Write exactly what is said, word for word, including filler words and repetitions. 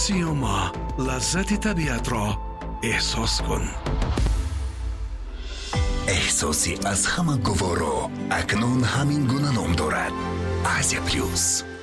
سیوما، لذت طبیعت را احساس کن. احساسی از همه گوارا اکنون همین گونه نام دارد: آسیا پلیوس.